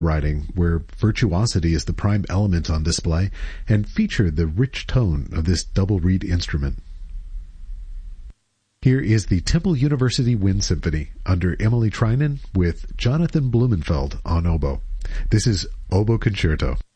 writing, where virtuosity is the prime element on display, and feature the rich tone of this double reed instrument. Here is the Temple University Wind Symphony under Emily Trinan with Jonathan Blumenfeld on oboe. This is Oboe Concerto.